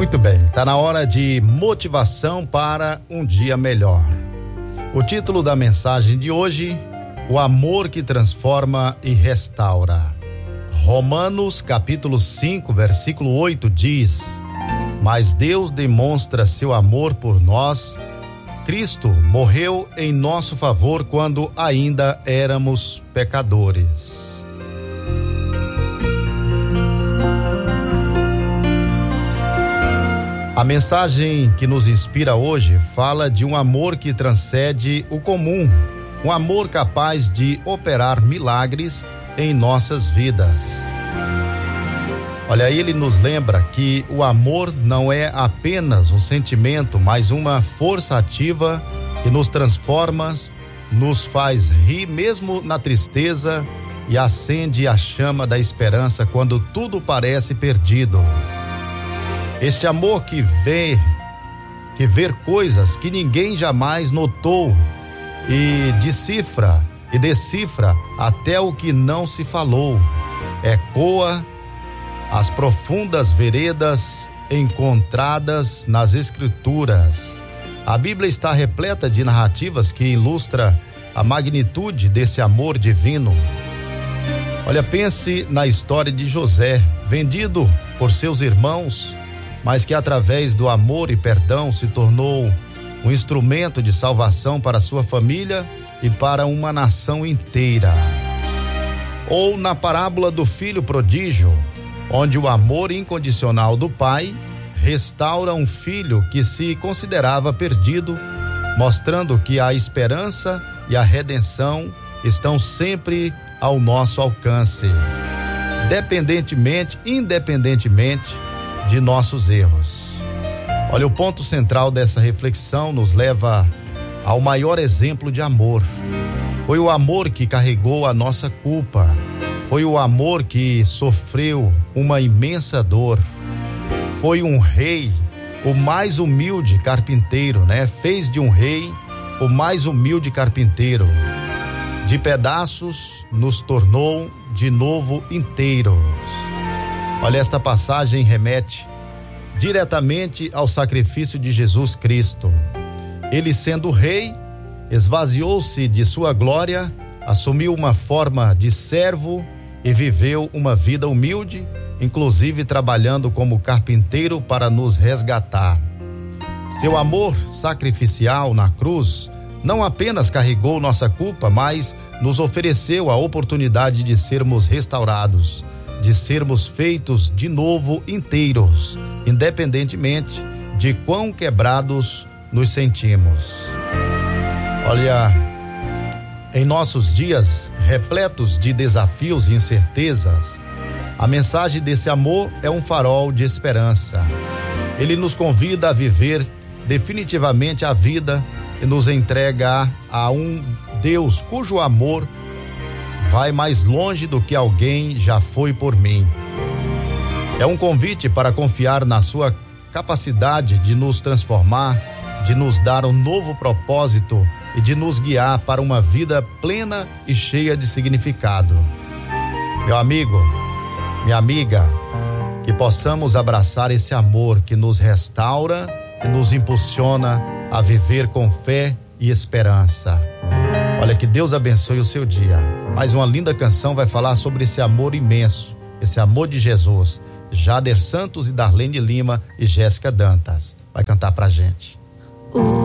Muito bem, tá na hora de motivação para um dia melhor. O título da mensagem de hoje: o amor que transforma e restaura. Romanos capítulo 5, versículo 8 diz: mas Deus demonstra seu amor por nós. Cristo morreu em nosso favor quando ainda éramos pecadores. A mensagem que nos inspira hoje fala de um amor que transcende o comum, um amor capaz de operar milagres em nossas vidas. Olha, ele nos lembra que o amor não é apenas um sentimento, mas uma força ativa que nos transforma, nos faz rir mesmo na tristeza e acende a chama da esperança quando tudo parece perdido. Este amor que vê coisas que ninguém jamais notou e decifra até o que não se falou, ecoa as profundas veredas encontradas nas Escrituras. A Bíblia está repleta de narrativas que ilustram a magnitude desse amor divino. Olha, pense na história de José, vendido por seus irmãos, mas que através do amor e perdão se tornou um instrumento de salvação para sua família e para uma nação inteira. Ou na parábola do filho prodígio, onde o amor incondicional do pai restaura um filho que se considerava perdido, mostrando que a esperança e a redenção estão sempre ao nosso alcance, independentemente de nossos erros. Olha, o ponto central dessa reflexão nos leva ao maior exemplo de amor. Foi o amor que carregou a nossa culpa. Foi o amor que sofreu uma imensa dor. Foi um rei, o mais humilde carpinteiro, Fez de um rei o mais humilde carpinteiro. De pedaços nos tornou de novo inteiros. Olha, esta passagem remete diretamente ao sacrifício de Jesus Cristo. Ele, sendo rei, esvaziou-se de sua glória, assumiu uma forma de servo e viveu uma vida humilde, inclusive trabalhando como carpinteiro para nos resgatar. Seu amor sacrificial na cruz não apenas carregou nossa culpa, mas nos ofereceu a oportunidade de sermos restaurados, de sermos feitos de novo inteiros, independentemente de quão quebrados nos sentimos. Olha, em nossos dias repletos de desafios e incertezas, a mensagem desse amor é um farol de esperança. Ele nos convida a viver definitivamente a vida e nos entrega a um Deus cujo amor vai mais longe do que alguém já foi por mim. É um convite para confiar na sua capacidade de nos transformar, de nos dar um novo propósito e de nos guiar para uma vida plena e cheia de significado. Meu amigo, minha amiga, que possamos abraçar esse amor que nos restaura e nos impulsiona a viver com fé e esperança. Olha, que Deus abençoe o seu dia. Mais uma linda canção vai falar sobre esse amor imenso, esse amor de Jesus. Jader Santos e Darlene Lima e Jéssica Dantas vai cantar pra gente.